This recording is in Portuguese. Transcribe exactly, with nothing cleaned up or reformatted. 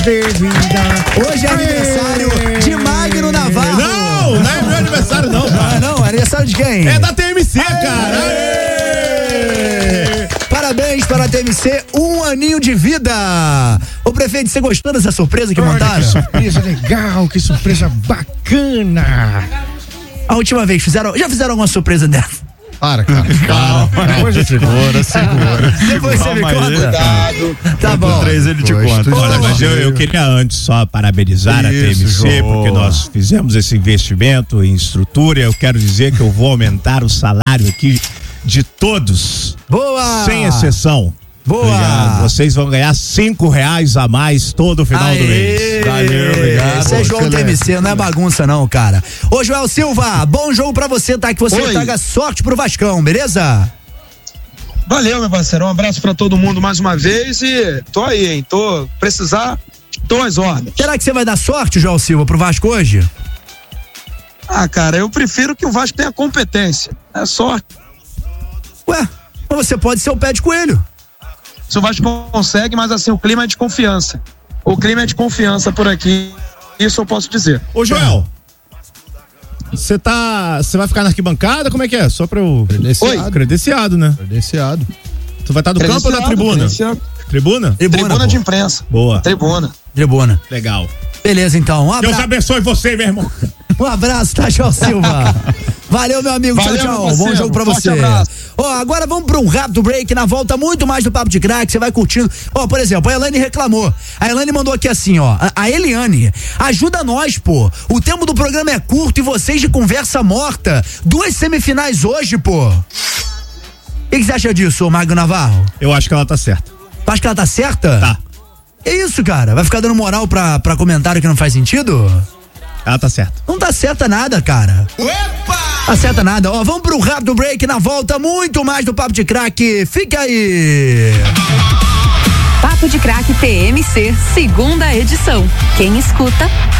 de vida. Hoje é aniversário de Magno Navarro. Não, não é meu aniversário não, cara. Ah, não, é aniversário de quem? É da T M C, cara. Aê! Parabéns para a T M C, um aninho de vida. Ô prefeito, você gostou dessa surpresa que Olha, montaram? que surpresa legal, que surpresa bacana. A última vez, fizeram, já fizeram alguma surpresa dessa? Para, cara. Calma, depois segura, segura. Depois você me conta. Tá bom. Três ele te conta. Olha, mas eu, eu queria antes só parabenizar Isso, a T M C, João. porque nós fizemos esse investimento em estrutura. Eu quero dizer que eu vou aumentar o salário aqui de todos. Boa! Sem exceção. Boa! Obrigado. Vocês vão ganhar cinco reais a mais todo final Aê! do mês. Valeu, obrigado. Esse é João Excelente. T M C, não é bagunça não, cara. Ô Joel Silva, bom jogo pra você, tá? Que você Oi. traga sorte pro Vascão, beleza? Valeu, meu parceiro. Um abraço pra todo mundo mais uma vez e tô aí, hein? Tô precisar, tô às ordens. Será que você vai dar sorte, Joel Silva, pro Vasco hoje? Ah, cara, eu prefiro que o Vasco tenha competência. É sorte. Ué, mas você pode ser o pé de coelho. Se o Vasco consegue, mas assim, o clima é de confiança. O clima é de confiança por aqui. Isso eu posso dizer. Ô, Joel. Você tá. Você vai ficar na arquibancada? Como é que é? Só pra eu. Credenciado. Credenciado, né? Credenciado. Tu vai estar no campo ou na tribuna? credenciado. Tribuna? Tribuna pô. de imprensa. Boa. Tribuna. Tribuna. Legal. Beleza, então. Um, Deus abra... abençoe você, meu irmão. um abraço, tá, Joel Silva? Valeu, meu amigo. Valeu, tchau, tchau. meu parceiro. Bom jogo pra Forte você. abraço. Ó, agora vamos pra um rápido break. Na volta, muito mais do Papo de Crack. Você vai curtindo. Ó, por exemplo, a Elane reclamou. A Elane mandou aqui assim, ó. A, a Eliane, ajuda nós, pô. O tempo do programa é curto e vocês de conversa morta. Duas semifinais hoje, pô. O que, que você acha disso, ô Magno Navarro? Eu acho que ela tá certa. Tu acha que ela tá certa? Tá. É isso, cara? Vai ficar dando moral pra, pra comentário que não faz sentido? Ela tá certa. Não tá certa nada, cara. Opa! Tá certa nada. Ó, vamos pro rápido break. Na volta, muito mais do Papo de Crack. Fica aí. Papo de Crack T M C, segunda edição. Quem escuta,